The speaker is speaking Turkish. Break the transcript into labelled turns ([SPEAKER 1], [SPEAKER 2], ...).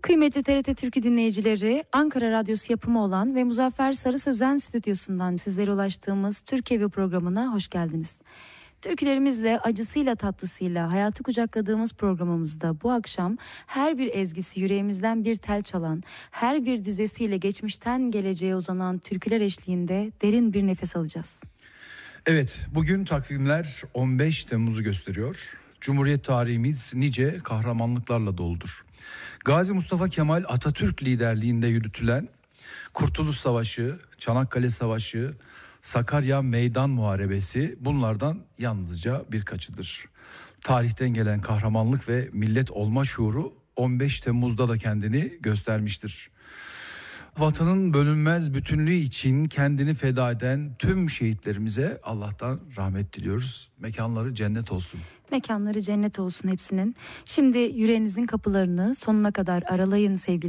[SPEAKER 1] Kıymetli TRT Türkü dinleyicileri, Ankara Radyosu yapımı olan ve Muzaffer Sarı Sözen stüdyosundan sizlere ulaştığımız Türk Evi programına hoş geldiniz. Türkülerimizle, acısıyla tatlısıyla hayatı kucakladığımız programımızda bu akşam her bir ezgisi yüreğimizden bir tel çalan, her bir dizesiyle geçmişten geleceğe uzanan türküler eşliğinde derin bir nefes alacağız.
[SPEAKER 2] Evet, bugün takvimler 15 Temmuz'u gösteriyor. Cumhuriyet tarihimiz nice kahramanlıklarla doludur. Gazi Mustafa Kemal Atatürk liderliğinde yürütülen Kurtuluş Savaşı, Çanakkale Savaşı, Sakarya Meydan Muharebesi bunlardan yalnızca birkaçıdır. Tarihten gelen kahramanlık ve millet olma şuuru 15 Temmuz'da da kendini göstermiştir. Vatanın bölünmez bütünlüğü için kendini feda eden tüm şehitlerimize Allah'tan rahmet diliyoruz. Mekanları cennet olsun.
[SPEAKER 1] Mekanları cennet olsun hepsinin. Şimdi yüreğinizin kapılarını sonuna kadar aralayın sevgili